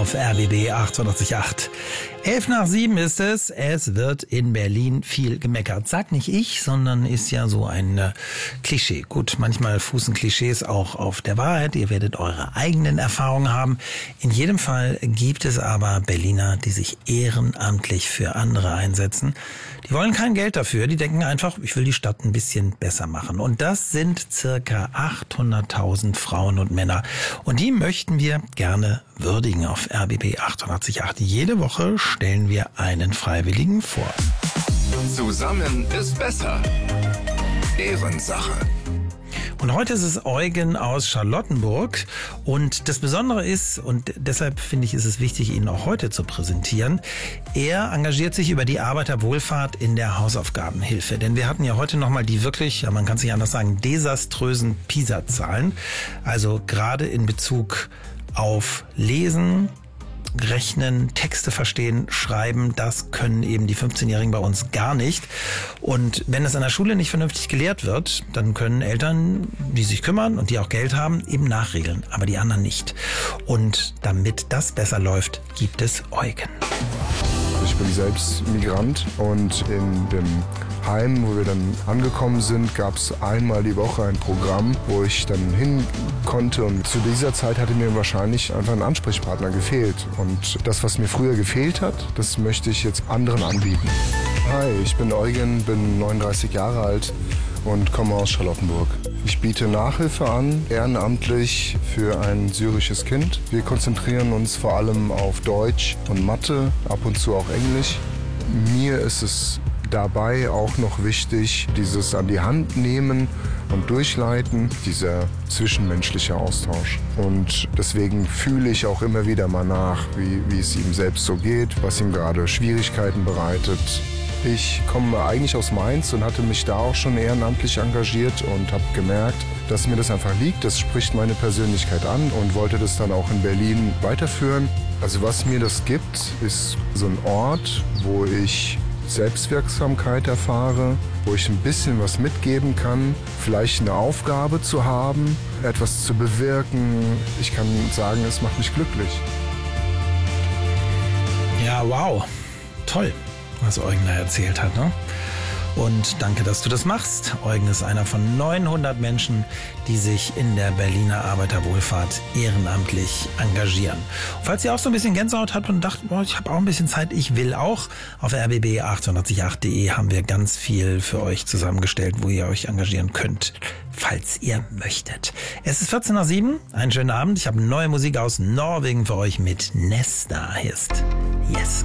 auf RBB 888. 6:11 ist es. Es wird in Berlin viel gemeckert. Sagt nicht ich, sondern ist ja so ein Klischee. Gut, manchmal fußen Klischees auch auf der Wahrheit. Ihr werdet eure eigenen Erfahrungen haben. In jedem Fall gibt es aber Berliner, die sich ehrenamtlich für andere einsetzen. Die wollen kein Geld dafür. Die denken einfach, ich will die Stadt ein bisschen besser machen. Und das sind circa 800.000 Frauen und Männer. Und die möchten wir gerne würdigen auf RBB 888. Jede Woche stellen wir einen Freiwilligen vor. Zusammen ist besser. Ehrensache. Und heute ist es Eugen aus Charlottenburg. Und das Besondere ist, und deshalb finde ich, ist es wichtig, ihn auch heute zu präsentieren, er engagiert sich über die Arbeiterwohlfahrt in der Hausaufgabenhilfe. Denn wir hatten ja heute nochmal die wirklich, man kann es nicht anders sagen, desaströsen PISA-Zahlen. Also gerade in Bezug auf Lesen, Rechnen, Texte verstehen, schreiben, das können eben die 15-Jährigen bei uns gar nicht. Und wenn es an der Schule nicht vernünftig gelehrt wird, dann können Eltern, die sich kümmern und die auch Geld haben, eben nachregeln, aber die anderen nicht. Und damit das besser läuft, gibt es Eugen. Ich bin selbst Migrant und in dem Heim, wo wir dann angekommen sind, gab es einmal die Woche ein Programm, wo ich dann hin konnte. Und zu dieser Zeit hatte mir wahrscheinlich einfach ein Ansprechpartner gefehlt. Und das, was mir früher gefehlt hat, das möchte ich jetzt anderen anbieten. Hi, ich bin Eugen, bin 39 Jahre alt und komme aus Charlottenburg. Ich biete Nachhilfe an, ehrenamtlich für ein syrisches Kind. Wir konzentrieren uns vor allem auf Deutsch und Mathe, ab und zu auch Englisch. Mir ist es dabei auch noch wichtig, dieses an die Hand nehmen und durchleiten, dieser zwischenmenschliche Austausch. Und deswegen fühle ich auch immer wieder mal nach, wie es ihm selbst so geht, was ihm gerade Schwierigkeiten bereitet. Ich komme eigentlich aus Mainz und hatte mich da auch schon ehrenamtlich engagiert und habe gemerkt, dass mir das einfach liegt. Das spricht meine Persönlichkeit an und wollte das dann auch in Berlin weiterführen. Also was mir das gibt, ist so ein Ort, wo ich Selbstwirksamkeit erfahre, wo ich ein bisschen was mitgeben kann, vielleicht eine Aufgabe zu haben, etwas zu bewirken. Ich kann sagen, es macht mich glücklich. Ja, wow. Toll, was Eugen da erzählt hat, ne? Und danke, dass du das machst. Eugen ist einer von 900 Menschen, die sich in der Berliner Arbeiterwohlfahrt ehrenamtlich engagieren. Und falls ihr auch so ein bisschen Gänsehaut habt und dacht, boah, ich habe auch ein bisschen Zeit, ich will auch, auf rbb888.de haben wir ganz viel für euch zusammengestellt, wo ihr euch engagieren könnt, falls ihr möchtet. Es ist 7:14, einen schönen Abend. Ich habe neue Musik aus Norwegen für euch mit Nesta. Hier ist Yes.